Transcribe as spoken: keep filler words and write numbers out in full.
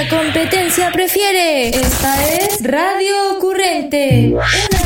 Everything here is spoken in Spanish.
la competencia prefiere. Esta es Radio Ocurrente, una